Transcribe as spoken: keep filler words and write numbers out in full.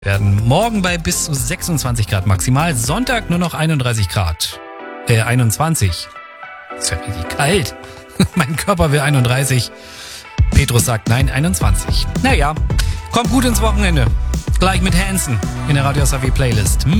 Werden morgen bei bis zu sechsundzwanzig Grad maximal, Sonntag nur noch einunddreißig Grad. Äh, einundzwanzig. Ist ja richtig kalt. Mein Körper will einunddreißig. Petrus sagt nein, einundzwanzig. Naja, kommt gut ins Wochenende. Gleich mit Hanson in der Radio S A W Playlist.